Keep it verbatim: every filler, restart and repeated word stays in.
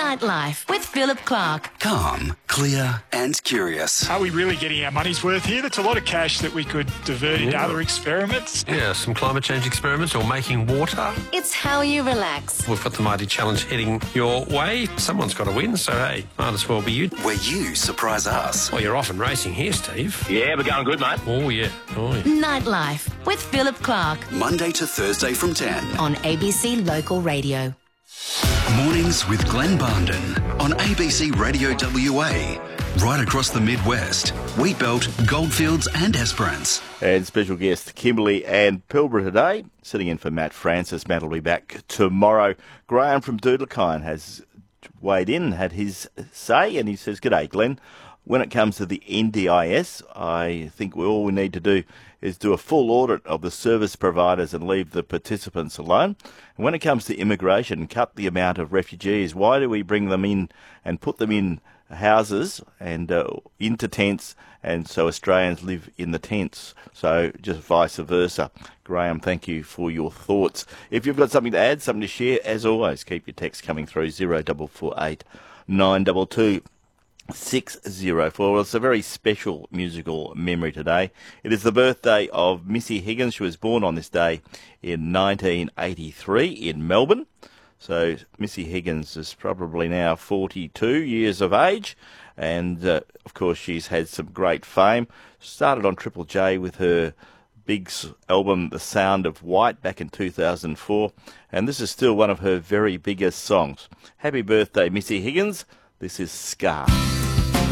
Nightlife with Philip Clark. Calm, clear and curious. Are we really getting our money's worth here? That's a lot of cash that we could divert into Yeah. other experiments. Yeah, some climate change experiments or making water. It's how you relax. We've got the Mighty Challenge heading your way. Someone's got to win, so hey, might as well be you. Where you surprise us. Well, you're off and racing here, Steve. Yeah, we're going good, mate. Oh, yeah. Oh, yeah. Nightlife with Philip Clark Monday to Thursday from ten. on A B C Local Radio. Mornings with Glenn Barnden on A B C Radio W A. Right across the Midwest. Wheatbelt, Goldfields and Esperance. And special guest Kimberly and Pilbara today, sitting in for Matt Francis. Matt will be back tomorrow. Graham from Doodlakine has weighed in, had his say, and he says, "G'day, Glenn. When it comes to the N D I S, I think we, all we need to do is do a full audit of the service providers and leave the participants alone. And when it comes to immigration, cut the amount of refugees. Why do we bring them in and put them in houses and uh, into tents, and so Australians live in the tents? So just vice versa." Graham, thank you for your thoughts. If you've got something to add, something to share, as always, keep your text coming through zero four four eight nine two two. six zero four. Well, it's a very special musical memory today. It is the birthday of Missy Higgins. She was born on this day in nineteen eighty-three in Melbourne. So Missy Higgins is probably now forty-two years of age. And, uh, of course, she's had some great fame. Started on Triple J with her big album, The Sound of White, back in two thousand four. And this is still one of her very biggest songs. Happy birthday, Missy Higgins. This is Scar.